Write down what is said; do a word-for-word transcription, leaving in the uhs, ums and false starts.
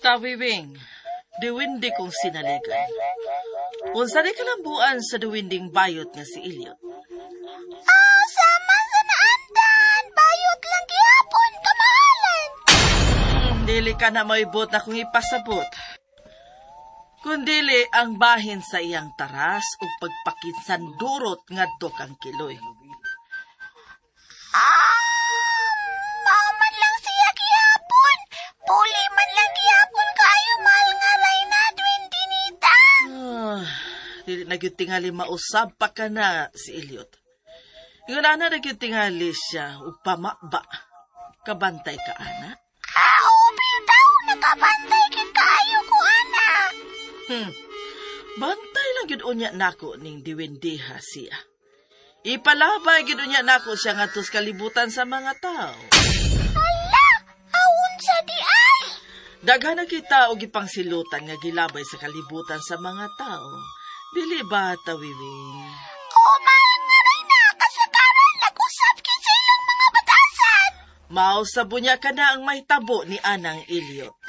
Tawiwing, diwindi kong sinaligan. Unsa di kalambuan sa diwinding bayot nga si Ilyot. Ah, sama sa naandan. Bayot lang gihapon, kamahalan. Hmm, dili ka na maibot na kung ipasabot. Kundili ang bahin sa iyang taras o pagpakinsan durot ngadto kang kiloy. Ah, mao man lang siya gihapon. Puli man lang gihapon kaayo mahal nga Reyna Dwindinita. Ah, dili na gyud tingali mausab pa ka na si Ilyot. Ingon ana na gyud tingali siya upamaba. Kabantay ka ana. Ah, ubil daw. Nakabantay ka kaayo ko, ana. Hmm. Bantay lang gyud unya nako ning diwendiha siya. Ipalabay gyud unya nako siya ngadto sa kalibutan sa mga tao. Hala, awon sa di ay. Daghan na kita og ipangsilutan nga gilabay sa kalibutan sa mga tao. Dili ba, Tawiwing? Oo, mahal nga Reyna. Kasagaran, nag-usap kita sa ilang mga batasan. Mao sa bunya ka na ang mahitabo ni Anang Ilyot.